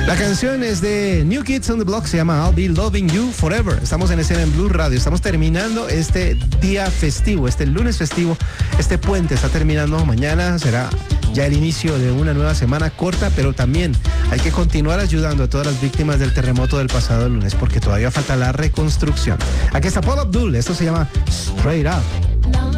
La canción es de New Kids on the Block, se llama I'll Be Loving You Forever. Estamos en escena en Blue Radio, estamos terminando este día festivo, este lunes festivo, este puente está terminando, mañana será ya el inicio de una nueva semana corta, pero también hay que continuar ayudando a todas las víctimas del terremoto del pasado lunes, porque todavía falta la reconstrucción. Aquí está Paula Abdul, esto se llama Straight Up.